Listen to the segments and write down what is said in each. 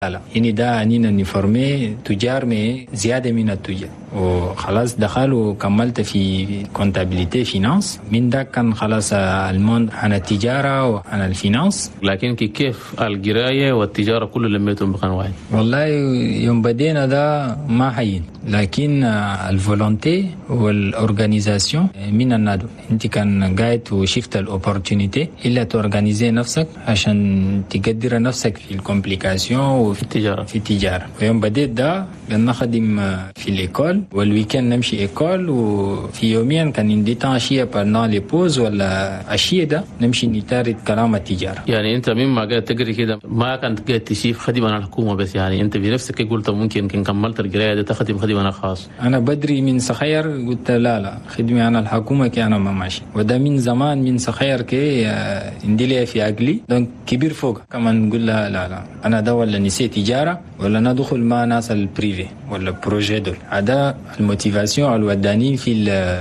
لا يعني ده أنينا نفرمي تجار من زيادة من التجار وخلاص دخل وكملت في كونتابيليتي فينانس من ده كان خلاص الموند عن التجارة وعن الفينانس. لكن كيف القراية والتجارة كله لميتهم بقان واحد؟ والله يوم بدينا ده ما حين لكن الفولونتي والأورغانيزاسيون من النادو انت كان قاعد وشفت الأوبورتونيتي إلا تورغانيزي نفسك عشان تقدر نفسك في الكومبليكاسيون في التجارة. ويوم بديت ده بنخدم في الإيكول والويكند نمشي إيكول وفي يوميا كان عندي تانشية برنا لبوز ولا أشياء ده نمشي نتارد كلام التجارة. يعني أنت مما قاعد تقري كده ما كنت قاعد تشيف خدمة الحكومة بس يعني أنت بنفسك قلت ممكن كملت القراية دي تخدم خدمة خاص. أنا بدري من صغير قلت لا خدمة أنا الحكومة كي أنا ما ماشي وده من زمان من صغير كي عندي لي في عقلي دونك كبير فوق كمان نقول لا أنا ده ولا نسيت تجارة ولا ندخل مع ناس البريفي ولا بروجي دول. هذا الموتيفاسيون الوداني في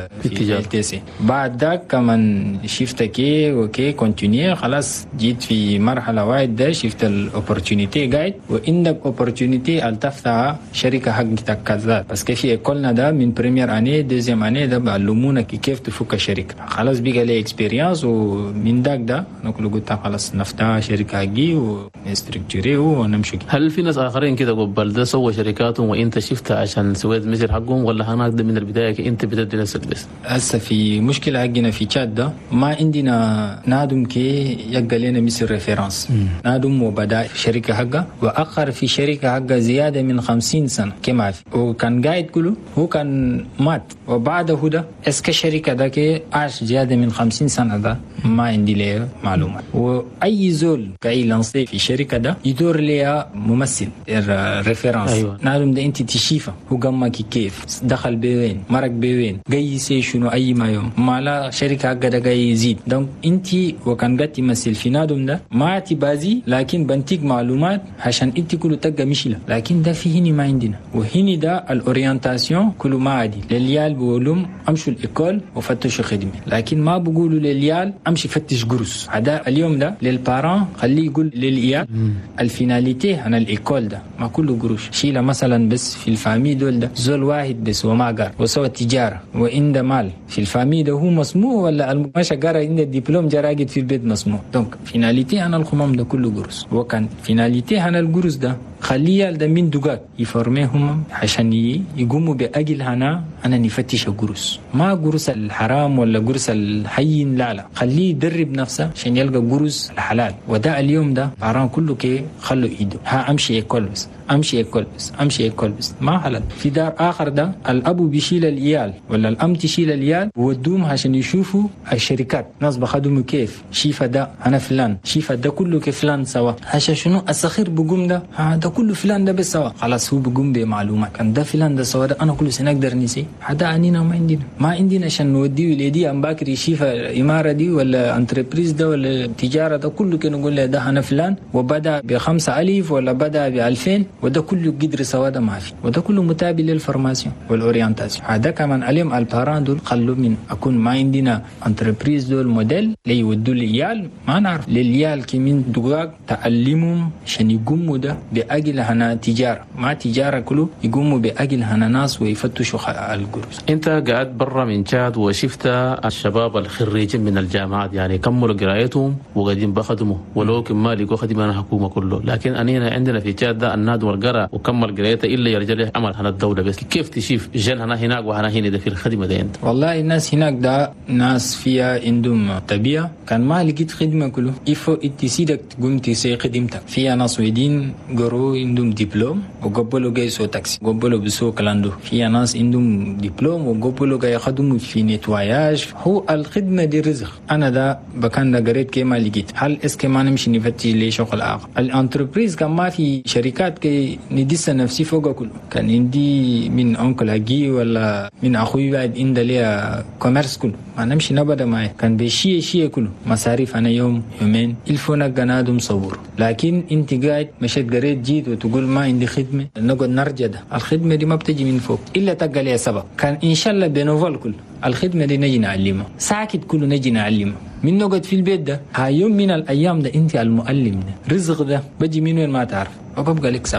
التسي. بعد ذاك كمان شفت كي كونتينير خلاص جيت في مرحلة واحد ده شفت الأوبورتونيتي قاعد وعندك أوبورتونيتي التفتح شركة حقتك كذا بس كيف يقولنا ده من بريمير أني دوزيام أني ده بعلمونا كيف تفك شركة خلاص بيجي لي إكسبيرينس ومن ذاك ده نقول قلت خلاص نفتح شركة حقي ونستركتوري ونمشي. هل في ناس آخرين كده قبل ده سوى شركاتهم وأنت شفتها عشان سويت مثل حقهم ولا هناك ده من البداية أنت بتدي نفسك بس؟ هسه في مشكلة حقنا في تشاد ده ما عندنا نادم كي يبقى لنا مثل ريفيرانس نادم وبدأ شركة حقه وأخر في شركة حقه زيادة من 50 سنة كما في وكان قاعد كله هو كان مات وبعده ده اسك شركة ده كي عاش زيادة من 50 سنة ده ما عندي له معلومات. وأي زول كاي لانسي في شركة ده يدور ليها ممثل ريفيرانس. أيوة. نادم ده أنت تشيفه هو قمك كيف دخل بوين مرق بوين جاي يسي شنو أي ما يوم ما لا شركة حقه ده جاي يزيد دونك أنت وكان قاعد تمثل في نادم ده ما تبازي لكن بنتيك معلومات عشان أنت كله تلقى مشكلة لكن ده في هني ما عندنا وهني ده الأورينتاسيون كله ما عادي لليال بقولهم أمشوا الإيكول وفتشوا خدمة لكن ما بقولوا لليال أمشي فتش قرص. هذا اليوم ده للباران خليه يقول لليال الفيناليتي أنا الإيكول ده ما كله قروش شيله مثلا بس في الفامي دول ده زول واحد بس وما قار وسوى التجارة وإند مال في الفامي ده هو مسموع ولا الماشا قار عند الدبلوم جراجد في البيت مسموع دونك فيناليتي أنا الخمام ده كله قرص وكان فيناليتي أنا القرص ده خليه ده من دقاق يفرميهم عشان يقوموا بأجل هنا أنا نفتش قرص ما قرص الحرام ولا قرص الحين لا خليه يدرب نفسه عشان يلقى قرص الحلال. وده اليوم ده عران كله كي خلوا إيده أمشي إيكول بس أمشي إيكول بس ما حلال. في دار آخر ده الأبو بيشيل الإيال ولا الأم تشيل الإيال وودوم عشان يشوفوا الشركات ناس بخدموا كيف شيفا ده أنا فلان شيفا ده كله كفلان سوا عشان شنو الصخير بقوم ده كله فلان ده بس سوا خلاص هو بقوم بمعلومات كان ده فلان ده سوا ده أنا كله سنقدر نسي هذا عنينا ما عندنا عشان نوديه لدي أم باكر شيفا إمارة دي ولا انتربريز ده ولا تجارة ده كله كنا نقول له ده أنا فلان وبدأ ب5,000 ولا بدأ ب2,000 وده كله قدر سوا ده ما في وده كله متابع للفورماسيون والأورينتاسيون. هذا كمان اليوم الباران دول خلوا من أكون ما عندنا انتربريز دول موديل لي يودوا لليال ما نعرف لليال كمين دقاق تعلمهم عشان يقوموا ده بأجل هنا تجارة ما تجارة كله يقوموا بأجل هنا ناس ويفتشوا القروش. أنت قاعد برا من تشاد وشفت الشباب الخريجين من الجامعات يعني كملوا قرايتهم وقاعدين بخدموا ولو كما لقوا خدمة الحكومة كله لكن أنينا عندنا في تشاد ده الناد والقرا وكمل قرايته إلا يرجع له عمل هنا الدولة بس كيف تشوف جن هنا هناك وهنا هنا ده في الخدمة ده أنت؟ والله الناس هناك ده ناس فيها عندهم طبيعة كان ما لقيت خدمة كله إفو إتسيدك تقوم تسي خدمتك فيها ناس ويدين قروا عندهم دبلوم وقبلوا جاي سو تاكسي قبلوا بسو كلاندو فيها ناس عندهم دبلوم وقبلوا جاي يخدموا في نتواياج هو الخدمة دي رزق. أنا ده بكان ده قريت كي ما لقيت هل اسكي ما نمشي نفتش لي شغل آخر. الانتربريز كان ما في شركات كي ندس نفسي فوق كله كان عندي من أنكل أجي ولا من أخوي بعد عند ليا كوميرس كله ما نمشي نبدا معي كان بشيء كله مصاريف أنا يوم يومين الفونا جنادم صبور لكن أنت قاعد مشيت قريت جيت وتقول ما عندي خدمة نقعد نرجع ده الخدمة دي ما بتجي من فوق إلا تلقى ليها سبب كان إن شاء الله بنوفل كله الخدمة دي نجي نعلمها، ساكت كله نجي نعلمها. من نقعد في البيت ده يوم من الأيام ده أنت المعلم ده، رزق ده بجي من وين ما تعرف وببقى لك